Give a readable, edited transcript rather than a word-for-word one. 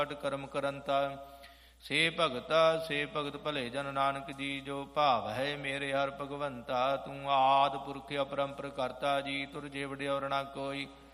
ਕਰਮ ਕਰੰਤਾ। ਸੇ ਭਗਤ ਭਲੇ ਜਨ ਨਾਨਕ ਜੀ, ਜੋ ਭਾਵ ਹੈ ਮੇਰੇ ਹਰਿ ਭਗਵੰਤਾ। ਤੂੰ ਆਦਿ ਪੁਰਖ ਅਪਰੰਪਰ ਕਰਤਾ ਜੀ, ਤੁਰ ਜੇ ਵਡਿਆਉਰ ਨਾ ਕੋਈ।